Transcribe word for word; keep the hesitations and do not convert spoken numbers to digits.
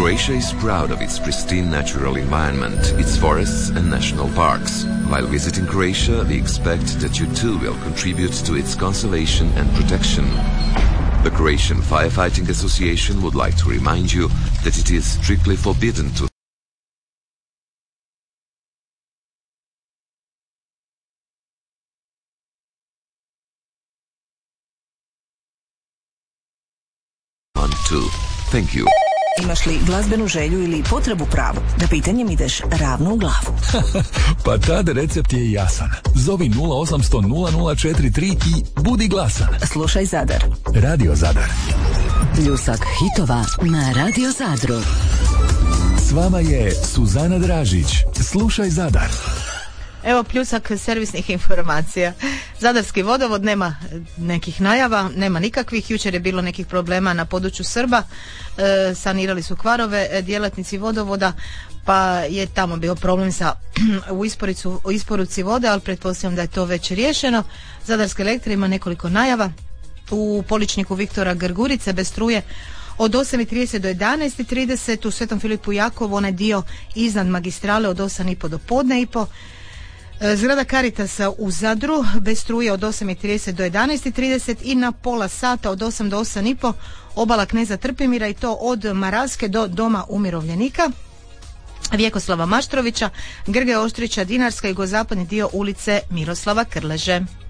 Croatia is proud of its pristine natural environment, its forests and national parks. While visiting Croatia, we expect that you too will contribute to its conservation and protection. The Croatian Firefighting Association would like to remind you that it is strictly forbidden to on two. Thank you. Imaš li glazbenu želju ili potrebu pravu? Da pitanjem ideš ravno u glavu. Pa tad recept je jasan. Zovi nula osam sto nula nula četiri tri i budi glasan. Slušaj Zadar. Radio Zadar. Pljusak hitova na Radio Zadru. S vama je Suzana Dražić. Slušaj Zadar. Evo pljusak servisnih informacija. Zadarski vodovod nema nekih najava, nema nikakvih. Jučer je bilo nekih problema na području Srba, e, sanirali su kvarove e, djelatnici vodovoda, pa je tamo bio problem sa u, isporicu, u isporuci vode, ali pretpostavljam da je to već riješeno. Zadarska Elektra ima nekoliko najava. U Poličniku Viktora Grgurice bez struje od osam i trideset do jedanaest i trideset, u Svetom Filipu Jakovu onaj dio iznad magistrale od osam i po do podne i po. Zgrada Caritasa u Zadru bez struje od osam i trideset do jedanaest i trideset i na pola sata od osam do osam i po obala Kneza Trpimira i to od Maravske do Doma umirovljenika Vjekoslava Maštrovića, Grge Oštrića, Dinarska, jugozapadni dio ulice Miroslava Krleže.